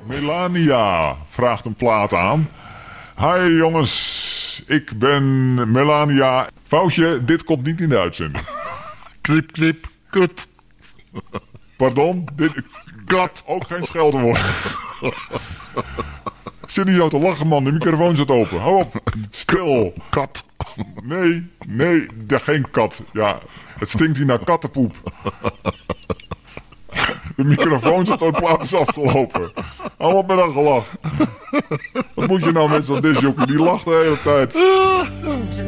Melania vraagt een plaat aan. Hi jongens, ik ben Melania. Foutje, dit komt niet in de uitzending. Knip, knip, kut. Pardon? Kat, ook geen scheldwoord. Zit niet zo te lachen, man. De microfoon zit open. Hou op. Stil. Kat. Nee, geen kat. Ja, het stinkt hier naar kattenpoep. De microfoon zit op de plaat is afgelopen. Hou op met dat gelach. Wat moet je nou met zo'n disjockey? Die lacht de hele tijd.